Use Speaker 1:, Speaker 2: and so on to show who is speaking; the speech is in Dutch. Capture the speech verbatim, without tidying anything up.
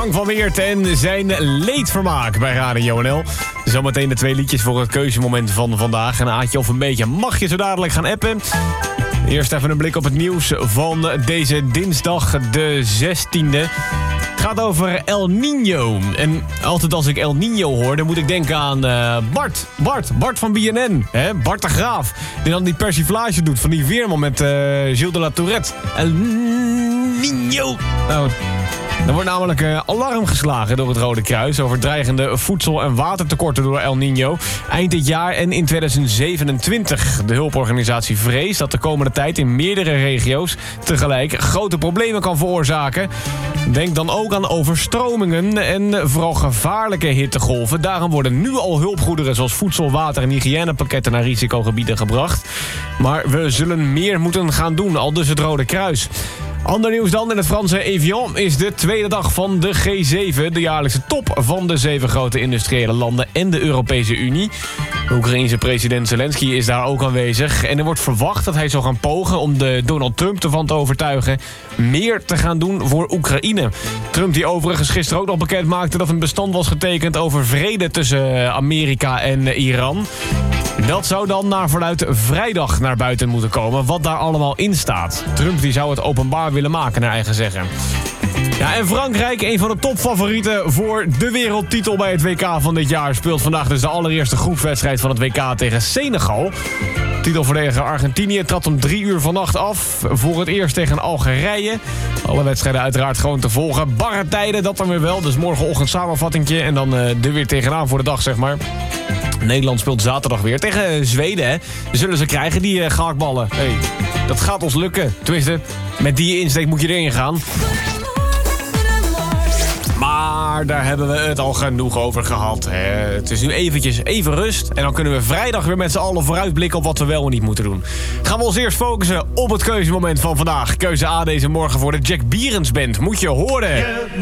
Speaker 1: Frank van Weert en zijn leedvermaak bij Radio N L. Zometeen de twee liedjes voor het keuzemoment van vandaag. En Aatje of een beetje mag je zo dadelijk gaan appen. Eerst even een blik op het nieuws van deze dinsdag de zestiende. Het gaat over El Niño. En altijd als ik El Niño hoor, dan moet ik denken aan uh, Bart. Bart, Bart van B N N. Hè? Bart de Graaf. Die dan die persiflage doet van die weerman met uh, Gilles de la Tourette. El Niño. Nou, er wordt namelijk uh, alarm geslagen door het Rode Kruis over dreigende voedsel- en watertekorten door El Niño eind dit jaar en in tweeduizend zevenentwintig. De hulporganisatie vreest dat de komende tijd in meerdere regio's tegelijk grote problemen kan veroorzaken. Denk dan ook aan overstromingen en vooral gevaarlijke hittegolven. Daarom worden nu al hulpgoederen zoals voedsel, water en hygiënepakketten naar risicogebieden gebracht. Maar we zullen meer moeten gaan doen, aldus het Rode Kruis. Ander nieuws dan. In het Franse Evian is de tweede dag van de G zeven... de jaarlijkse top van de zeven grote industriële landen en de Europese Unie. De Oekraïense president Zelensky is daar ook aanwezig. En er wordt verwacht dat hij zal gaan pogen om de Donald Trump ervan te overtuigen meer te gaan doen voor Oekraïne. Trump die overigens gisteren ook nog bekend maakte dat een bestand was getekend over vrede tussen Amerika en Iran. Dat zou dan naar verluidt vrijdag naar buiten moeten komen, wat daar allemaal in staat. Trump die zou het openbaar willen maken, naar eigen zeggen. Ja, en Frankrijk, een van de topfavorieten voor de wereldtitel bij het W K van dit jaar, speelt vandaag dus de allereerste groepswedstrijd van het W K tegen Senegal. Titelverdediger Argentinië trad om drie uur vannacht af. Voor het eerst tegen Algerije. Alle wedstrijden uiteraard gewoon te volgen. Barre tijden, dat dan weer wel. Dus morgenochtend samenvattingje en dan uh, er weer tegenaan voor de dag, zeg maar. Nederland speelt zaterdag weer tegen Zweden, hè. Zullen ze krijgen, die uh, gehaktballen. Hey, dat gaat ons lukken. Tenminste, met die insteek moet je erin gaan. Maar daar hebben we het al genoeg over gehad. Hè. Het is nu eventjes even rust. En dan kunnen we vrijdag weer met z'n allen vooruitblikken op wat we wel en niet moeten doen. Gaan we ons eerst focussen op het keuzemoment van vandaag. Keuze A deze morgen voor de Jack Bierens Band. Moet je horen.